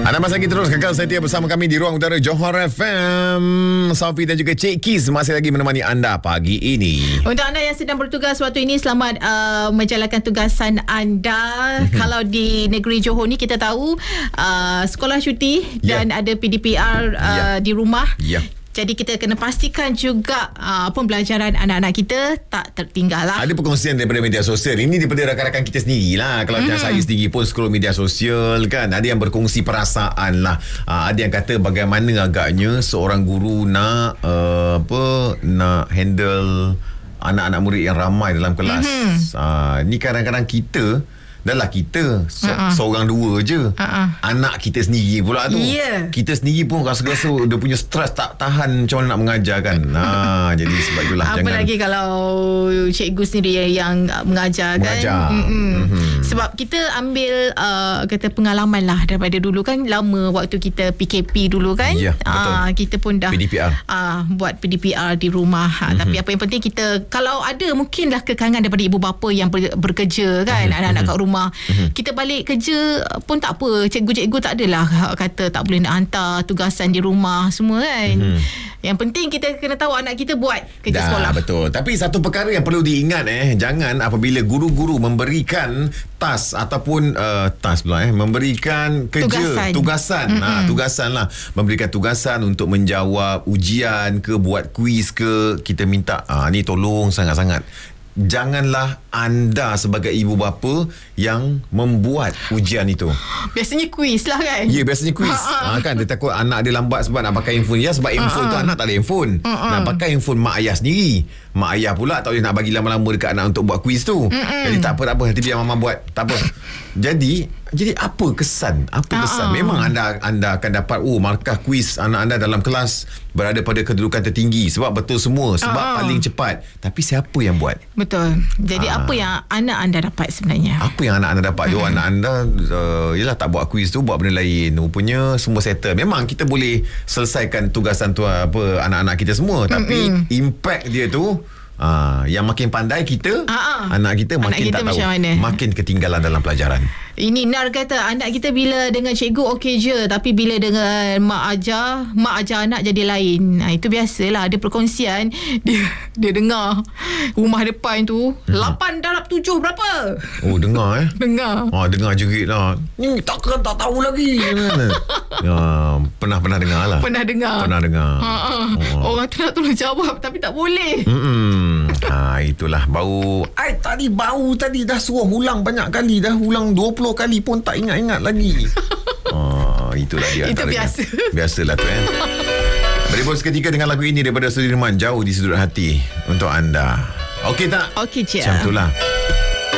Anda masih lagi terus kekal setia bersama kami di Ruang Utara Johor FM. Sophie dan juga Cik Kiz masih lagi menemani anda pagi ini. Untuk anda yang sedang bertugas waktu ini, selamat menjalankan tugasan anda. Kalau di negeri Johor ni kita tahu sekolah cuti dan ada PDPR di rumah. Jadi kita kena pastikan juga pembelajaran anak-anak kita tak tertinggal lah. Ada perkongsian daripada media sosial. Ini daripada rakan-rakan kita sendiri lah. Kalau macam saya sendiri pun scroll media sosial kan, ada yang berkongsi perasaan lah. Ada yang kata bagaimana agaknya seorang guru nak nak handle anak-anak murid yang ramai dalam kelas. Ni kadang-kadang dah lah kita seorang dua je. Anak kita sendiri pula tu. Kita sendiri pun rasa-rasa dia punya stres tak tahan macam mana nak mengajar kan. Jadi sebab itulah apalagi kalau cikgu sendiri yang mengajar kan. Sebab kita ambil kata pengalaman lah daripada dulu kan. Lama waktu kita PKP dulu kan. Kita pun dah PDPR. Buat PDPR di rumah. Tapi apa yang penting kita, kalau ada mungkinlah kekangan daripada ibu bapa yang bekerja kan, anak-anak kat rumah. Kita balik kerja pun tak apa, cikgu-cikgu tak adalah kata tak boleh nak hantar tugasan di rumah semua kan. Yang penting kita kena tahu anak kita buat kerja sekolah. Betul. Tapi satu perkara yang perlu diingat jangan apabila guru-guru memberikan task ataupun memberikan kerja tugasan lah, memberikan tugasan untuk menjawab ujian ke, buat kuis ke, kita minta ni tolong sangat-sangat janganlah anda sebagai ibu bapa yang membuat ujian itu. Biasanya kuis lah kan. Ya, biasanya kuis. Kan dia takut anak dia lambat sebab nak pakai handphone. Ya, sebab handphone tu anak tak ada handphone. Nak pakai handphone mak ayah sendiri. Mak ayah pula tak boleh nak bagi lama-lama dekat anak untuk buat kuis tu. Jadi tak apa. Nanti biar mama buat. Tak apa. Jadi apa kesan? Memang anda akan dapat markah kuis anak anda dalam kelas berada pada kedudukan tertinggi sebab betul semua, sebab paling cepat. Tapi siapa yang buat? Betul. Jadi apa yang anak anda dapat sebenarnya? Apa yang anak anda dapat? Anak anda yelah tak buat kuis tu, buat benda lain. Rupanya semua settle. Memang kita boleh selesaikan tugasan tu anak-anak kita semua, tapi impact dia tu yang makin pandai kita, anak kita makin tak tahu, makin ketinggalan dalam pelajaran. Ini Nar kata anak kita bila dengan cikgu okey je, tapi bila dengan mak ajar anak jadi lain. Itu biasalah, ada perkongsian dia dengar rumah depan tu 8 darab 7 berapa. Dengar dengar dengar jerit lah, ni takkan tak tahu lagi. Pernah dengar lah. Pernah dengar. Orang tu nak tolong jawab tapi tak boleh. Itulah bau. Tadi dah suruh ulang banyak kali, dah ulang 20 kali pun tak ingat-ingat lagi. Itulah dia. Itu Biasalah tu Beribul seketika dengan lagu ini daripada Sudirman, Jauh di Sudut Hati untuk anda. Okey tak? Okey je. Macam itulah.